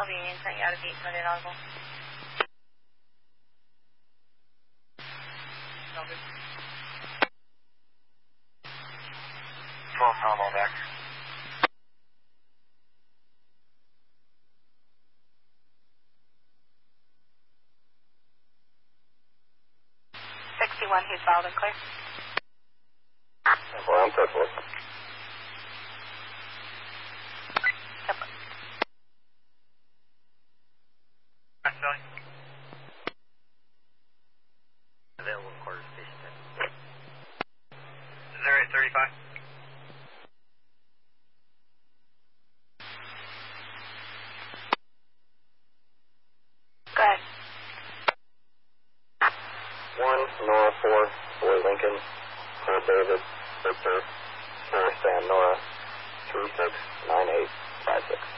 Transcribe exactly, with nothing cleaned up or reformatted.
the Union sent you out of East Monday Audible. twelve normal back. sixty-one, he's filed and clear. Well, I'm Tesla. Available quarter station. zero eight thirty-five. Go ahead. one, Nora four, Boy Lincoln, Fort David, Victor, Sarah Stan Nora, three six nine eight.